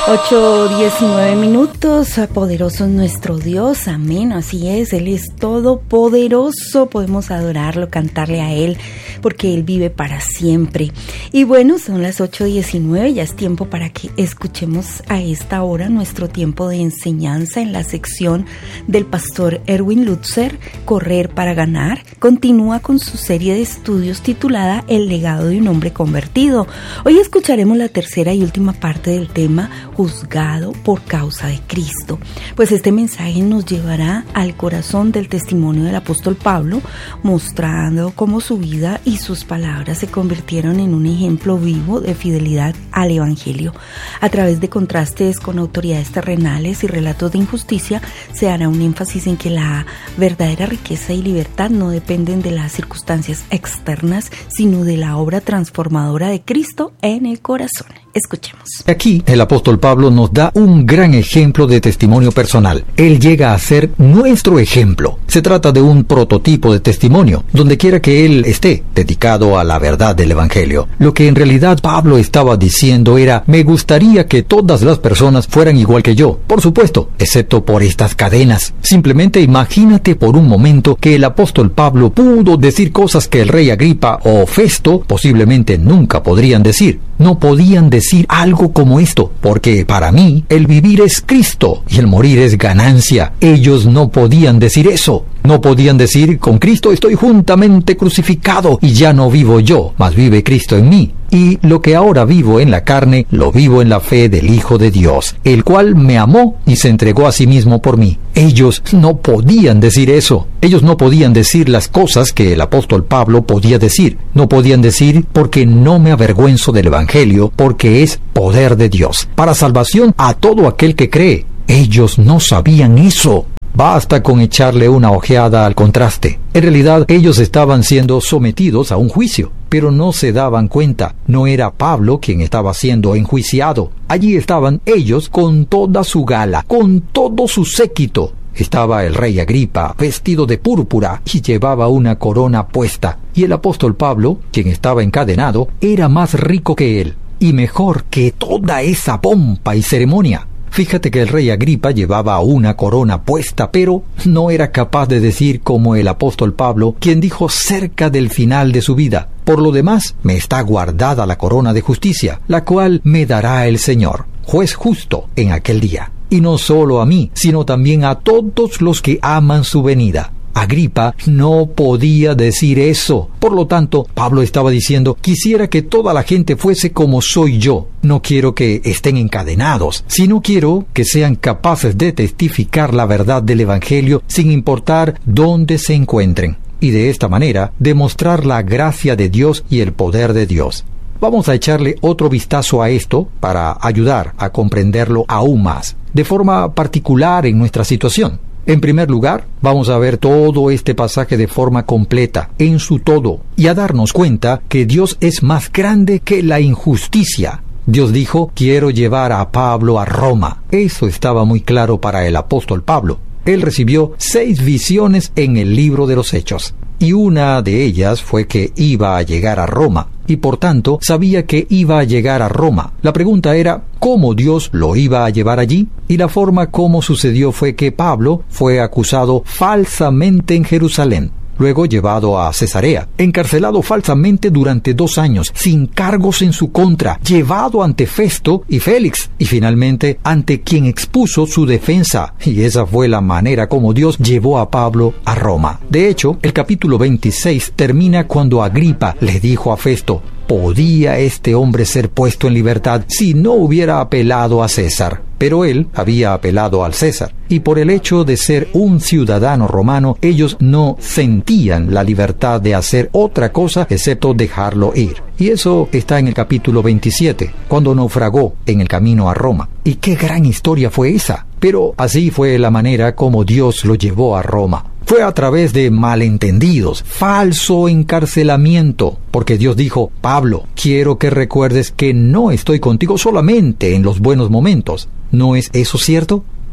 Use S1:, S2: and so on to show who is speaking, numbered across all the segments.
S1: 8:19. Poderoso es nuestro Dios, amén, así es, Él es todopoderoso, podemos adorarlo, cantarle a Él, porque Él vive para siempre. Y bueno, son las 8:19, ya es tiempo para que escuchemos a esta hora nuestro tiempo de enseñanza en la sección del pastor Erwin Lutzer, Correr para Ganar. Continúa con su serie de estudios titulada El legado de un hombre convertido. Hoy escucharemos la tercera y última parte del tema Juzgado por causa de Cristo. Pues este mensaje nos llevará al corazón del testimonio del apóstol Pablo, mostrando cómo su vida y sus palabras se convirtieron en un ejemplo vivo de fidelidad al Evangelio. A través de contrastes con autoridades terrenales y relatos de injusticia, se hará un énfasis en que la verdadera riqueza y libertad no dependen de las circunstancias externas, sino de la obra transformadora de Cristo en el corazón. Escuchemos.
S2: Aquí el apóstol Pablo nos da un gran ejemplo de testimonio personal. Él llega a ser nuestro ejemplo. Se trata de un prototipo de testimonio, donde quiera que él esté, dedicado a la verdad del Evangelio. Lo que en realidad Pablo estaba diciendo era: me gustaría que todas las personas fueran igual que yo. Por supuesto, excepto por estas cadenas. Simplemente imagínate por un momento que el apóstol Pablo pudo decir cosas que el rey Agripa o Festo posiblemente nunca podrían decir. No podían decir algo como esto, porque para mí el vivir es Cristo y el morir es ganancia. Ellos no podían decir eso. No podían decir: con Cristo estoy juntamente crucificado y ya no vivo yo, mas vive Cristo en mí. Y lo que ahora vivo en la carne, lo vivo en la fe del Hijo de Dios, el cual me amó y se entregó a sí mismo por mí. Ellos no podían decir eso. Ellos no podían decir las cosas que el apóstol Pablo podía decir. No podían decir: porque no me avergüenzo del Evangelio, porque es poder de Dios, para salvación a todo aquel que cree. Ellos no sabían eso. Basta con echarle una ojeada al contraste. En realidad, ellos estaban siendo sometidos a un juicio, pero no se daban cuenta. No era Pablo quien estaba siendo enjuiciado. Allí estaban ellos con toda su gala, con todo su séquito. Estaba el rey Agripa, vestido de púrpura, y llevaba una corona puesta. Y el apóstol Pablo, quien estaba encadenado, era más rico que él, y mejor que toda esa pompa y ceremonia. Fíjate que el rey Agripa llevaba una corona puesta, pero no era capaz de decir como el apóstol Pablo, quien dijo cerca del final de su vida: por lo demás, me está guardada la corona de justicia, la cual me dará el Señor, juez justo, en aquel día. Y no solo a mí, sino también a todos los que aman su venida. Agripa no podía decir eso. Por lo tanto, Pablo estaba diciendo: quisiera que toda la gente fuese como soy yo. No quiero que estén encadenados, sino quiero que sean capaces de testificar la verdad del Evangelio sin importar dónde se encuentren. Y de esta manera, demostrar la gracia de Dios y el poder de Dios. Vamos a echarle otro vistazo a esto para ayudar a comprenderlo aún más, de forma particular en nuestra situación. En primer lugar, vamos a ver todo este pasaje de forma completa, en su todo, y a darnos cuenta que Dios es más grande que la injusticia. Dios dijo: quiero llevar a Pablo a Roma. Eso estaba muy claro para el apóstol Pablo. Él recibió 6 visiones en el libro de los Hechos, y una de ellas fue que iba a llegar a Roma, y por tanto sabía que iba a llegar a Roma. La pregunta era: ¿cómo Dios lo iba a llevar allí? Y la forma como sucedió fue que Pablo fue acusado falsamente en Jerusalén, luego llevado a Cesarea, encarcelado falsamente durante 2 años, sin cargos en su contra, llevado ante Festo y Félix, y finalmente ante quien expuso su defensa. Y esa fue la manera como Dios llevó a Pablo a Roma. De hecho, el capítulo 26 termina cuando Agripa le dijo a Festo: ¿podía este hombre ser puesto en libertad si no hubiera apelado a César? Pero él había apelado al César, y por el hecho de ser un ciudadano romano, ellos no sentían la libertad de hacer otra cosa excepto dejarlo ir. Y eso está en el capítulo 27, cuando naufragó en el camino a Roma. Y qué gran historia fue esa. Pero así fue la manera como Dios lo llevó a Roma. Fue a través de malentendidos, falso encarcelamiento, porque Dios dijo: Pablo, quiero que recuerdes que no estoy contigo solamente en los buenos momentos. ¿No es eso cierto?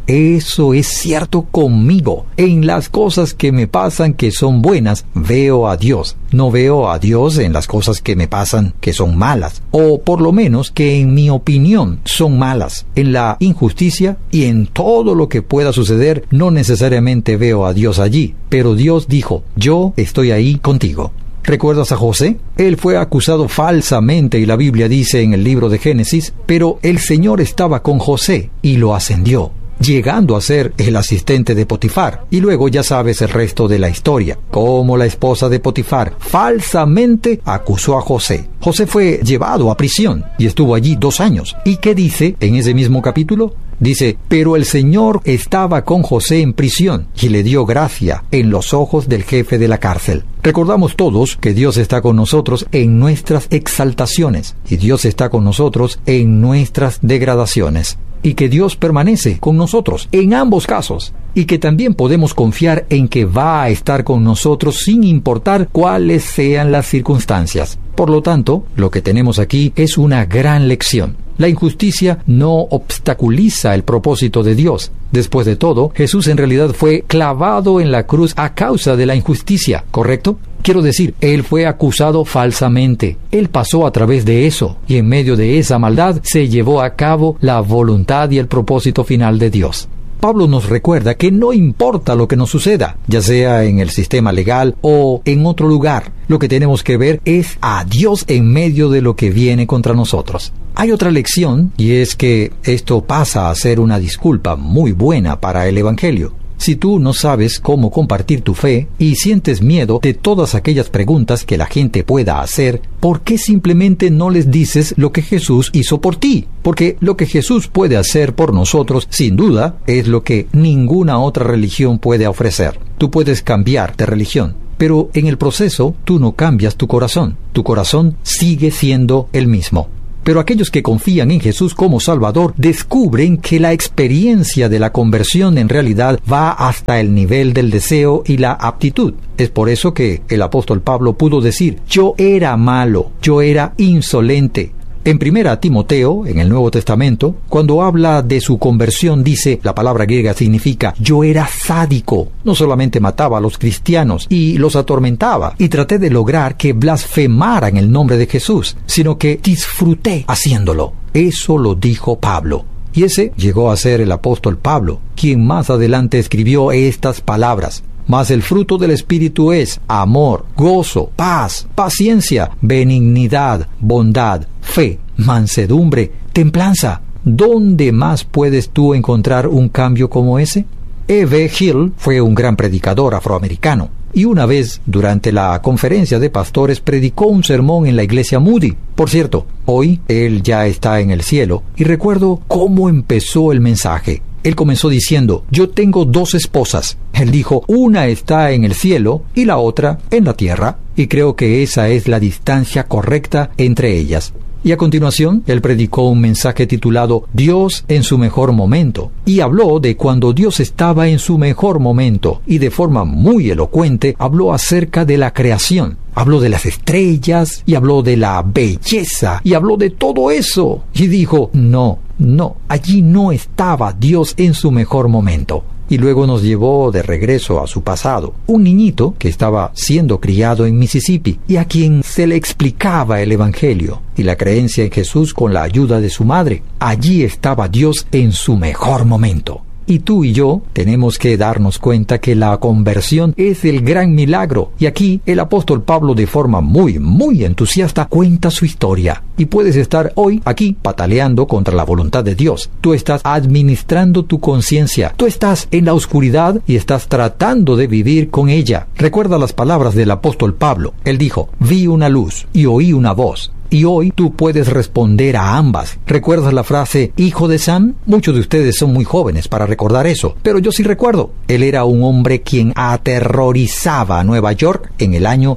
S2: Eso es cierto conmigo. En las cosas que me pasan que son buenas, veo a Dios. No veo a Dios en las cosas que me pasan que son malas, o por lo menos que en mi opinión son malas. En la injusticia y en todo lo que pueda suceder, no necesariamente veo a Dios allí, pero Dios dijo, yo estoy ahí contigo. ¿Recuerdas a José? Él fue acusado falsamente y la Biblia dice en el libro de Génesis, pero el Señor estaba con José y lo ascendió, llegando a ser el asistente de Potifar. Y luego ya sabes el resto de la historia, cómo la esposa de Potifar falsamente acusó a José. José fue llevado a prisión y estuvo allí 2 años. ¿Y qué dice en ese mismo capítulo? Dice, pero el Señor estaba con José en prisión y le dio gracia en los ojos del jefe de la cárcel. Recordamos todos que Dios está con nosotros en nuestras exaltaciones y Dios está con nosotros en nuestras degradaciones. Y que Dios permanece con nosotros en ambos casos, y que también podemos confiar en que va a estar con nosotros sin importar cuáles sean las circunstancias. Por lo tanto, lo que tenemos aquí es una gran lección. La injusticia no obstaculiza el propósito de Dios. Después de todo, Jesús en realidad fue clavado en la cruz a causa de la injusticia, ¿correcto? Quiero decir, Él fue acusado falsamente. Él pasó a través de eso, y en medio de esa maldad se llevó a cabo la voluntad y el propósito final de Dios. Pablo nos recuerda que no importa lo que nos suceda, ya sea en el sistema legal o en otro lugar, lo que tenemos que ver es a Dios en medio de lo que viene contra nosotros. Hay otra lección, y es que esto pasa a ser una disculpa muy buena para el Evangelio. Si tú no sabes cómo compartir tu fe y sientes miedo de todas aquellas preguntas que la gente pueda hacer, ¿por qué simplemente no les dices lo que Jesús hizo por ti? Porque lo que Jesús puede hacer por nosotros, sin duda, es lo que ninguna otra religión puede ofrecer. Tú puedes cambiar de religión, pero en el proceso tú no cambias tu corazón. Tu corazón sigue siendo el mismo. Pero aquellos que confían en Jesús como Salvador descubren que la experiencia de la conversión en realidad va hasta el nivel del deseo y la aptitud. Es por eso que el apóstol Pablo pudo decir, yo era malo, yo era insolente. En 1 Timoteo, en el Nuevo Testamento, cuando habla de su conversión, dice, la palabra griega significa, yo era sádico. No solamente mataba a los cristianos y los atormentaba, y traté de lograr que blasfemaran el nombre de Jesús, sino que disfruté haciéndolo. Eso lo dijo Pablo. Y ese llegó a ser el apóstol Pablo, quien más adelante escribió estas palabras. Mas el fruto del Espíritu es amor, gozo, paz, paciencia, benignidad, bondad, fe, mansedumbre, templanza. ¿Dónde más puedes tú encontrar un cambio como ese? E.B. Hill fue un gran predicador afroamericano, y una vez, durante la conferencia de pastores, predicó un sermón en la iglesia Moody. Por cierto, hoy él ya está en el cielo, y recuerdo cómo empezó el mensaje. Él comenzó diciendo, yo tengo 2 esposas. Él dijo, una está en el cielo y la otra en la tierra, y creo que esa es la distancia correcta entre ellas. Y a continuación, él predicó un mensaje titulado Dios en su mejor momento, y habló de cuando Dios estaba en su mejor momento, y de forma muy elocuente habló acerca de la creación. Habló de las estrellas, y habló de la belleza, y habló de todo eso. Y dijo, no, allí no estaba Dios en su mejor momento. Y luego nos llevó de regreso a su pasado. Un niñito que estaba siendo criado en Mississippi y a quien se le explicaba el Evangelio y la creencia en Jesús con la ayuda de su madre. Allí estaba Dios en su mejor momento. Y tú y yo tenemos que darnos cuenta que la conversión es el gran milagro. Y aquí el apóstol Pablo de forma muy entusiasta cuenta su historia. Y puedes estar hoy aquí pataleando contra la voluntad de Dios. Tú estás administrando tu conciencia. Tú estás en la oscuridad y estás tratando de vivir con ella. Recuerda las palabras del apóstol Pablo. Él dijo, vi una luz y oí una voz. Y hoy tú puedes responder a ambas. ¿Recuerdas la frase, hijo de Sam? Muchos de ustedes son muy jóvenes para recordar eso, pero yo sí recuerdo. Él era un hombre quien aterrorizaba a Nueva York en el año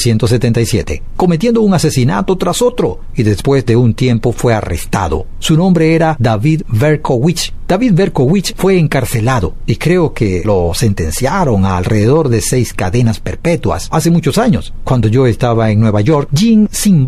S2: 1977, cometiendo un asesinato tras otro, y después de un tiempo fue arrestado. Su nombre era David Berkowitz. David Berkowitz fue encarcelado y creo que lo sentenciaron a alrededor de 6 cadenas perpetuas hace muchos años. Cuando yo estaba en Nueva York, Jim Cymbala,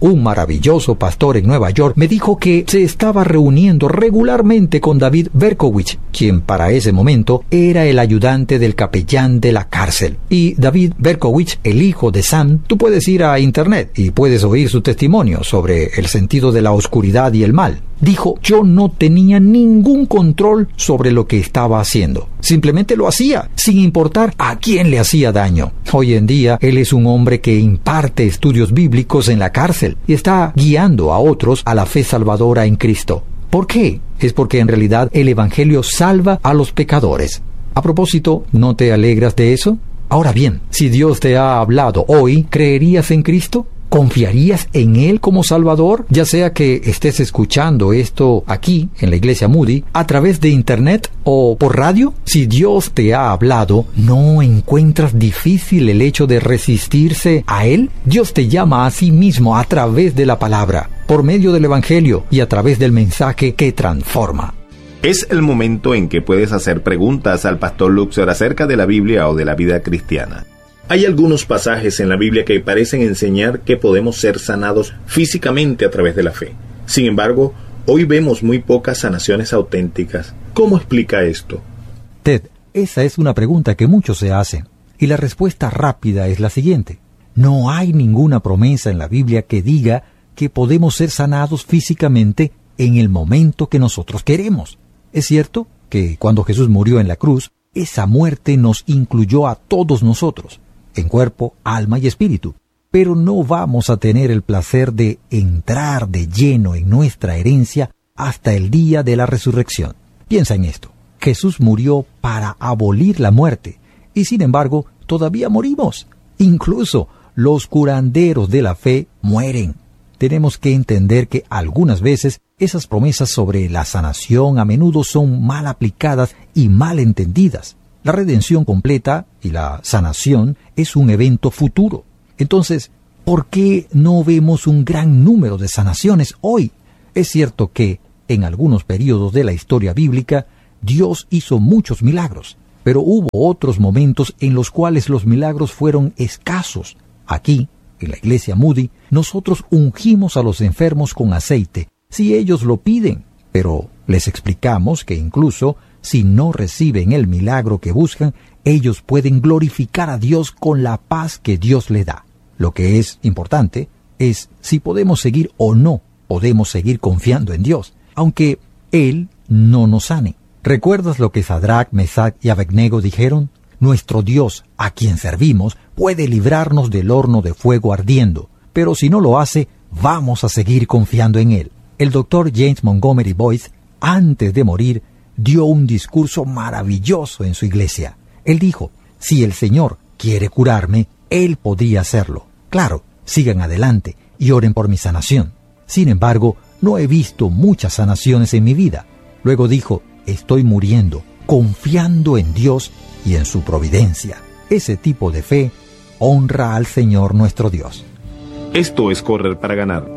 S2: un maravilloso pastor en Nueva York, me dijo que se estaba reuniendo regularmente con David Berkowitz, quien para ese momento era el ayudante del capellán de la cárcel. Y David Berkowitz, el hijo de Sam, tú puedes ir a internet y puedes oír su testimonio sobre el sentido de la oscuridad y el mal. Dijo, yo no tenía ningún control sobre lo que estaba haciendo. Simplemente lo hacía, sin importar a quién le hacía daño. Hoy en día, él es un hombre que imparte estudios bíblicos en la cárcel y está guiando a otros a la fe salvadora en Cristo. ¿Por qué? Es porque en realidad el Evangelio salva a los pecadores. A propósito, ¿no te alegras de eso? Ahora bien, si Dios te ha hablado hoy, ¿creerías en Cristo? ¿Confiarías en Él como Salvador? Ya sea que estés escuchando esto aquí, en la Iglesia Moody, a través de internet o por radio. Si Dios te ha hablado, ¿no encuentras difícil el hecho de resistirse a Él? Dios te llama a sí mismo a través de la palabra, por medio del Evangelio y a través del mensaje que transforma.
S3: Es el momento en que puedes hacer preguntas al Pastor Luxor acerca de la Biblia o de la vida cristiana. Hay algunos pasajes en la Biblia que parecen enseñar que podemos ser sanados físicamente a través de la fe. Sin embargo, hoy vemos muy pocas sanaciones auténticas. ¿Cómo explica esto?
S2: Ted, esa es una pregunta que muchos se hacen, y la respuesta rápida es la siguiente. No hay ninguna promesa en la Biblia que diga que podemos ser sanados físicamente en el momento que nosotros queremos. Es cierto que cuando Jesús murió en la cruz, esa muerte nos incluyó a todos nosotros, en cuerpo, alma y espíritu. Pero no vamos a tener el placer de entrar de lleno en nuestra herencia hasta el día de la resurrección. Piensa en esto. Jesús murió para abolir la muerte, y sin embargo, todavía morimos. Incluso los curanderos de la fe mueren. Tenemos que entender que algunas veces esas promesas sobre la sanación a menudo son mal aplicadas y mal entendidas. La redención completa y la sanación es un evento futuro. Entonces, ¿por qué no vemos un gran número de sanaciones hoy? Es cierto que, en algunos periodos de la historia bíblica, Dios hizo muchos milagros, pero hubo otros momentos en los cuales los milagros fueron escasos. Aquí, en la Iglesia Moody, nosotros ungimos a los enfermos con aceite, si ellos lo piden, pero les explicamos que incluso si no reciben el milagro que buscan, ellos pueden glorificar a Dios con la paz que Dios le da. Lo que es importante es si podemos seguir o no podemos seguir confiando en Dios, aunque Él no nos sane. ¿Recuerdas lo que Sadrach, Mesach y Abednego dijeron? Nuestro Dios, a quien servimos, puede librarnos del horno de fuego ardiendo, pero si no lo hace, vamos a seguir confiando en Él. El doctor James Montgomery Boyce, antes de morir, dio un discurso maravilloso en su iglesia. Él dijo, si el Señor quiere curarme, Él podría hacerlo. Claro, sigan adelante y oren por mi sanación. Sin embargo, no he visto muchas sanaciones en mi vida. Luego dijo, estoy muriendo, confiando en Dios y en su providencia. Ese tipo de fe honra al Señor nuestro Dios.
S3: Esto es Correr para Ganar.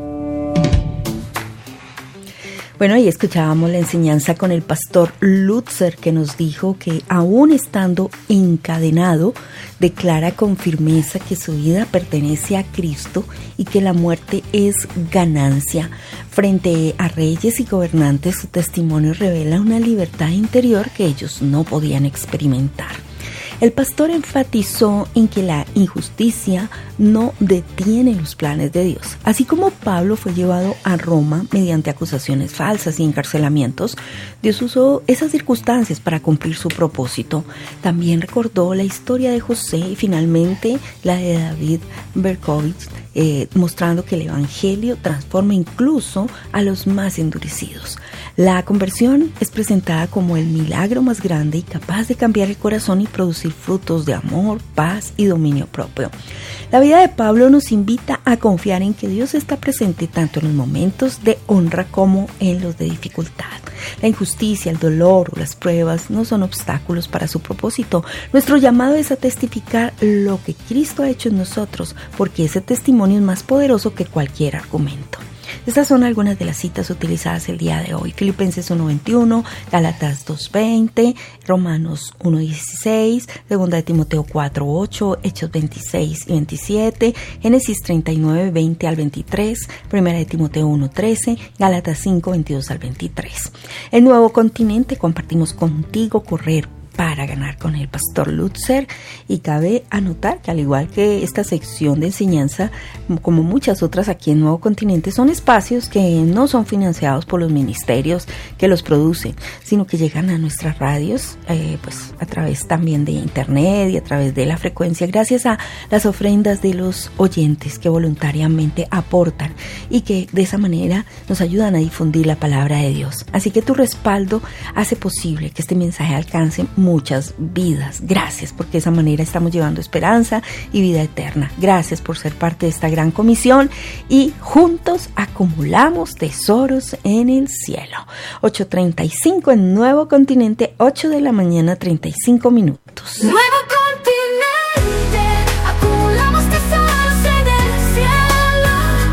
S1: Bueno, ahí escuchábamos la enseñanza con el pastor Lutzer, que nos dijo que aún estando encadenado, declara con firmeza que su vida pertenece a Cristo y que la muerte es ganancia. Frente a reyes y gobernantes, su testimonio revela una libertad interior que ellos no podían experimentar. El pastor enfatizó en que la injusticia no detiene los planes de Dios. Así como Pablo fue llevado a Roma mediante acusaciones falsas y encarcelamientos, Dios usó esas circunstancias para cumplir su propósito. También recordó la historia de José y finalmente la de David Berkowitz, mostrando que el Evangelio transforma incluso a los más endurecidos. La conversión es presentada como el milagro más grande y capaz de cambiar el corazón y producir frutos de amor, paz y dominio propio. La vida de Pablo nos invita a confiar en que Dios está presente tanto en los momentos de honra como en los de dificultad. La injusticia, el dolor o las pruebas no son obstáculos para su propósito. Nuestro llamado es a testificar lo que Cristo ha hecho en nosotros, porque ese testimonio es más poderoso que cualquier argumento. Estas son algunas de las citas utilizadas el día de hoy. Filipenses 1:21, Gálatas 2:20, Romanos 1:16, 2 de Timoteo 4:8, Hechos 26 y 27, Génesis 39:20 al 23, 1 de Timoteo 1:13, Gálatas 5:22 al 23. El Nuevo Continente, compartimos contigo Correr para Ganar con el pastor Lutzer, y cabe anotar que al igual que esta sección de enseñanza, como muchas otras aquí en Nuevo Continente, son espacios que no son financiados por los ministerios que los producen, sino que llegan a nuestras radios pues a través también de internet y a través de la frecuencia, gracias a las ofrendas de los oyentes que voluntariamente aportan y que de esa manera nos ayudan a difundir la palabra de Dios. Así que tu respaldo hace posible que este mensaje alcance muchas vidas. Gracias, porque de esa manera estamos llevando esperanza y vida eterna. Gracias por ser parte de esta gran comisión y juntos acumulamos tesoros en el cielo. 8:35 en Nuevo Continente, 8 de la mañana, 35 minutos.
S4: Nuevo Continente, acumulamos tesoros en el cielo.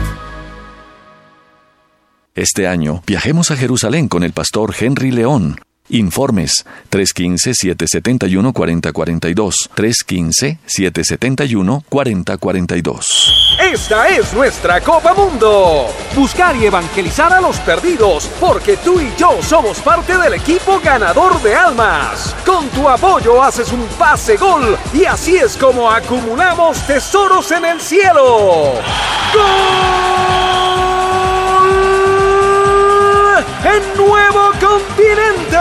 S5: Este año viajemos a Jerusalén con el pastor Henry León. Informes 315-771-4042, 315-771-4042.
S6: Esta es nuestra Copa Mundo. Buscar y evangelizar a los perdidos, porque tú y yo somos parte del equipo ganador de almas. Con tu apoyo haces un pase-gol y así es como acumulamos tesoros en el cielo. ¡Gol! ¡En Nuevo Continente!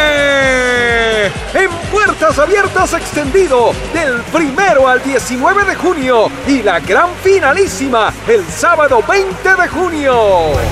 S6: En Puertas Abiertas extendido del 1 al 19 de junio y la gran finalísima el sábado 20 de junio.